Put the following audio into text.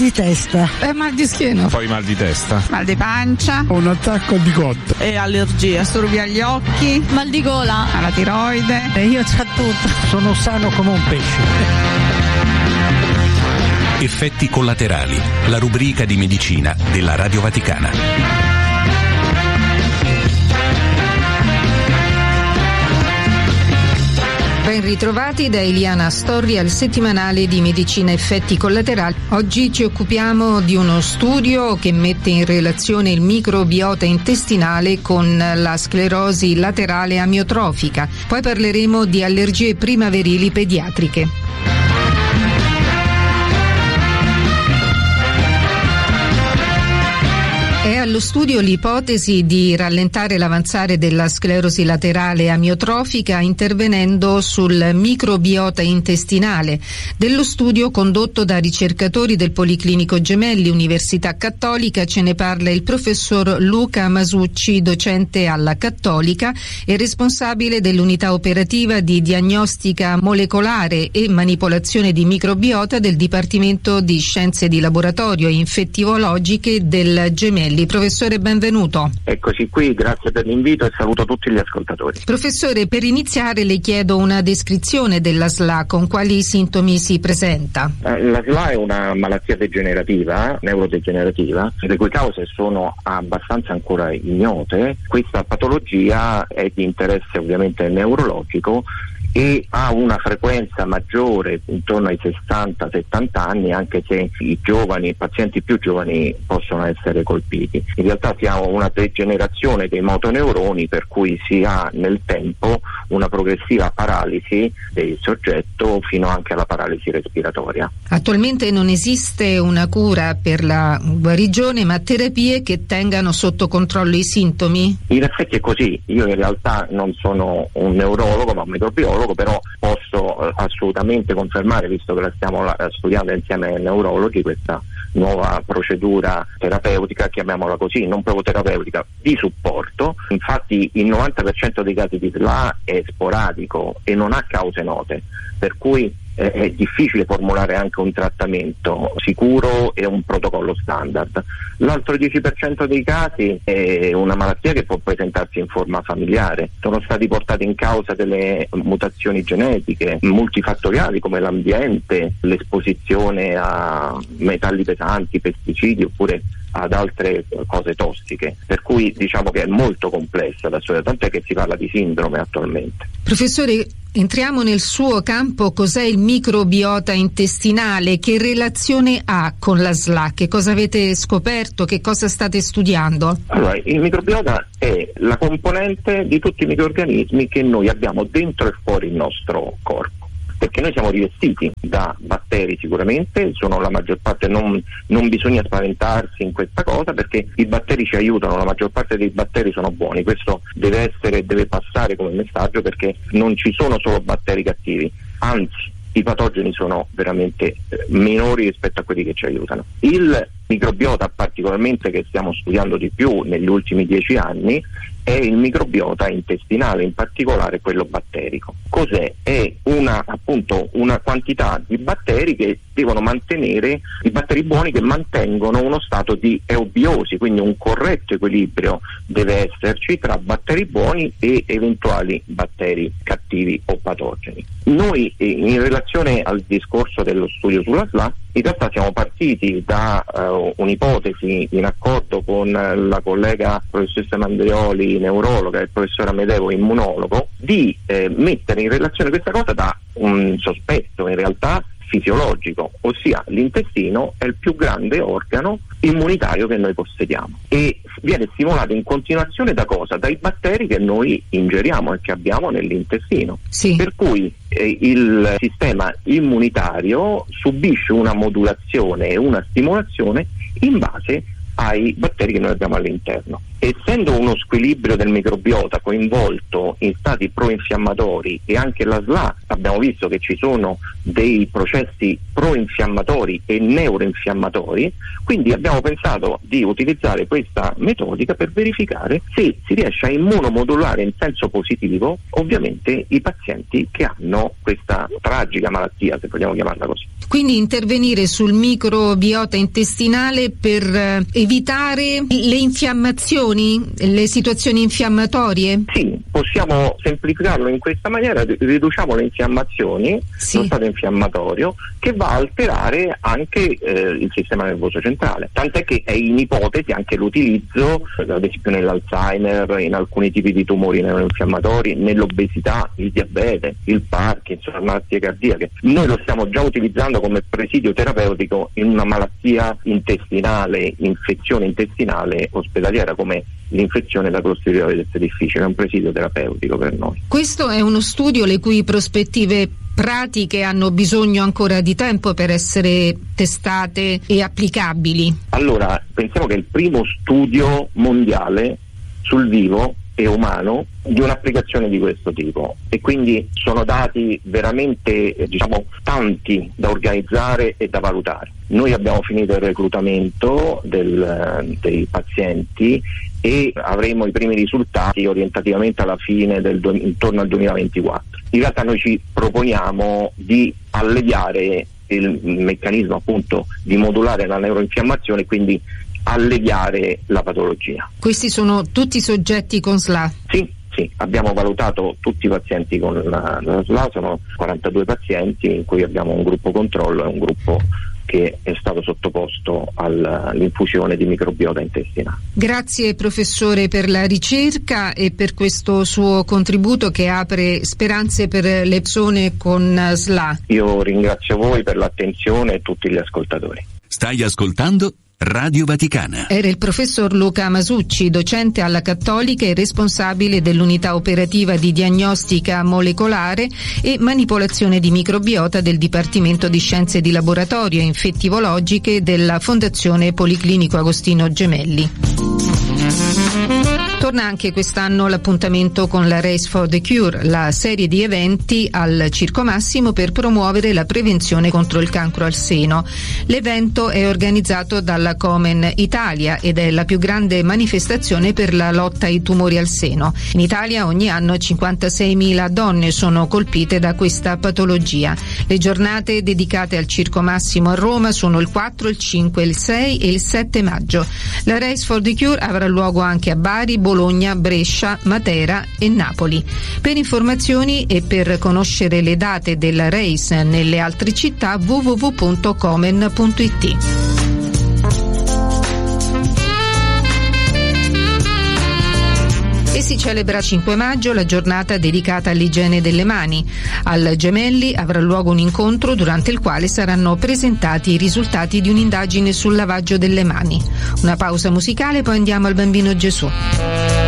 di testa. Mal di schiena. Poi mal di testa. Mal di pancia. Un attacco di cotta. E allergia. Sturbia agli occhi. Mal di gola. Alla tiroide. E io c'ho tutto. Sono sano come un pesce. Effetti collaterali, la rubrica di medicina della Radio Vaticana. Ben ritrovati da Eliana Storri al settimanale di medicina effetti collaterali. Oggi ci occupiamo di uno studio che mette in relazione il microbiota intestinale con la sclerosi laterale amiotrofica. Poi parleremo di allergie primaverili pediatriche. È allo studio l'ipotesi di rallentare l'avanzare della sclerosi laterale amiotrofica intervenendo sul microbiota intestinale. Dello studio condotto da ricercatori del Policlinico Gemelli, Università Cattolica, ce ne parla il professor Luca Masucci, docente alla Cattolica e responsabile dell'unità operativa di diagnostica molecolare e manipolazione di microbiota del Dipartimento di Scienze di Laboratorio e Infettivologiche del Gemelli. Professore, benvenuto. Eccoci qui, grazie per l'invito e saluto tutti gli ascoltatori. Professore, per iniziare le chiedo una descrizione della SLA, con quali sintomi si presenta? La SLA è una malattia degenerativa, neurodegenerativa, le cui cause sono abbastanza ancora ignote. Questa patologia è di interesse ovviamente neurologico e ha una frequenza maggiore intorno ai 60-70 anni, anche se i pazienti più giovani possono essere colpiti. In realtà si ha una degenerazione dei motoneuroni, per cui si ha nel tempo una progressiva paralisi del soggetto fino anche alla paralisi respiratoria. Attualmente non esiste una cura per la guarigione, ma terapie che tengano sotto controllo i sintomi? In effetti è così. Io in realtà non sono un neurologo ma un microbiologo, però posso assolutamente confermare, visto che la stiamo studiando insieme ai neurologi, questa nuova procedura terapeutica, chiamiamola così, non proprio terapeutica, di supporto. Infatti il 90% dei casi di SLA è sporadico e non ha cause note, per cui è difficile formulare anche un trattamento sicuro e un protocollo standard. L'altro 10% dei casi è una malattia che può presentarsi in forma familiare. Sono stati portati in causa delle mutazioni genetiche multifattoriali come l'ambiente, l'esposizione a metalli pesanti, pesticidi oppure ad altre cose tossiche, per cui diciamo che è molto complessa la storia, tant'è che si parla di sindrome attualmente. Professore, entriamo nel suo campo. Cos'è il microbiota intestinale? Che relazione ha con la SLA? Che cosa avete scoperto? Che cosa state studiando? Allora, il microbiota è la componente di tutti i microrganismi che noi abbiamo dentro e fuori il nostro corpo, perché noi siamo rivestiti da batteri sicuramente, sono la maggior parte, non bisogna spaventarsi in questa cosa perché i batteri ci aiutano, la maggior parte dei batteri sono buoni, questo deve passare come messaggio, perché non ci sono solo batteri cattivi, anzi i patogeni sono veramente minori rispetto a quelli che ci aiutano. Il microbiota particolarmente che stiamo studiando di più negli ultimi 10 anni è il microbiota intestinale, in particolare quello batterico. Cos'è? È una quantità di batteri che devono mantenere, i batteri buoni che mantengono uno stato di eubiosi, quindi un corretto equilibrio deve esserci tra batteri buoni e eventuali batteri cattivi o patogeni. Noi in relazione al discorso dello studio sulla SLA, in realtà siamo partiti da un'ipotesi in accordo con la collega professoressa Mandrioli, neurologa, e il professore Amedeo, immunologo, di mettere in relazione questa cosa da un sospetto in realtà fisiologico, ossia l'intestino è il più grande organo immunitario che noi possediamo e viene stimolato in continuazione da cosa? Dai batteri che noi ingeriamo e che abbiamo nell'intestino. Sì. Per cui il sistema immunitario subisce una modulazione e una stimolazione in base ai batteri che noi abbiamo all'interno essendo uno squilibrio del microbiota coinvolto in stati proinfiammatori, e anche la SLA abbiamo visto che ci sono dei processi proinfiammatori e neuroinfiammatori, quindi abbiamo pensato di utilizzare questa metodica per verificare se si riesce a immunomodulare in senso positivo ovviamente i pazienti che hanno questa tragica malattia, se vogliamo chiamarla così. Quindi intervenire sul microbiota intestinale per evitare le infiammazioni, le situazioni infiammatorie? Sì, possiamo semplificarlo in questa maniera: riduciamo le infiammazioni, lo stato infiammatorio, che va a alterare anche il sistema nervoso centrale, tant'è che è in ipotesi anche l'utilizzo, ad esempio nell'Alzheimer, in alcuni tipi di tumori neuroinfiammatori, nell'obesità, il diabete, il Parkinson, le malattie cardiache. Noi lo stiamo già utilizzando come presidio terapeutico in una malattia intestinale, infezione intestinale ospedaliera come l'infezione da Clostridium difficile, è un presidio terapeutico per noi. Questo è uno studio le cui prospettive pratiche hanno bisogno ancora di tempo per essere testate e applicabili. Allora, pensiamo che è il primo studio mondiale sul vivo e umano di un'applicazione di questo tipo, e quindi sono dati veramente tanti da organizzare e da valutare. Noi abbiamo finito il reclutamento dei pazienti e avremo i primi risultati orientativamente alla fine intorno al 2024. In realtà noi ci proponiamo di alleviare il meccanismo appunto di modulare la neuroinfiammazione, quindi alleviare la patologia. Questi sono tutti soggetti con SLA? Sì, abbiamo valutato tutti i pazienti con la SLA, sono 42 pazienti in cui abbiamo un gruppo controllo e un gruppo che è stato sottoposto all'infusione di microbiota intestinale. Grazie professore per la ricerca e per questo suo contributo che apre speranze per le persone con SLA. Io ringrazio voi per l'attenzione e tutti gli ascoltatori. Stai ascoltando Radio Vaticana. Era il professor Luca Masucci, docente alla Cattolica e responsabile dell'unità operativa di diagnostica molecolare e manipolazione di microbiota del Dipartimento di Scienze di Laboratorio e Infettivologiche della Fondazione Policlinico Agostino Gemelli. Torna anche quest'anno l'appuntamento con la Race for the Cure, la serie di eventi al Circo Massimo per promuovere la prevenzione contro il cancro al seno. L'evento è organizzato dalla Komen Italia ed è la più grande manifestazione per la lotta ai tumori al seno. In Italia ogni anno 56.000 donne sono colpite da questa patologia. Le giornate dedicate al Circo Massimo a Roma sono il 4, il 5, il 6 e il 7 maggio. La Race for the Cure avrà luogo anche a Bari, Bologna, Brescia, Matera e Napoli. Per informazioni e per conoscere le date della race nelle altre città www.komen.it. E si celebra 5 maggio la giornata dedicata all'igiene delle mani. Al Gemelli avrà luogo un incontro durante il quale saranno presentati i risultati di un'indagine sul lavaggio delle mani. Una pausa musicale, poi andiamo al Bambino Gesù.